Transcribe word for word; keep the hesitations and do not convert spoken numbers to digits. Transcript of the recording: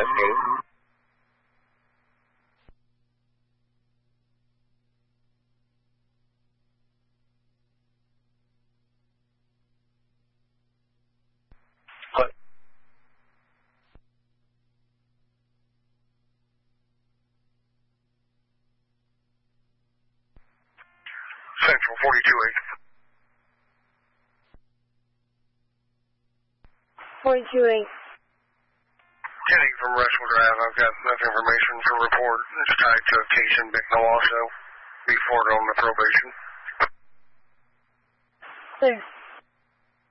investigated. What? Central forty-two eight. forty-two eight. Kenny from Rushville Drive. I've got enough information for report. It's tied to a case in Bicknell also. Be forwarded on the probation. Clear.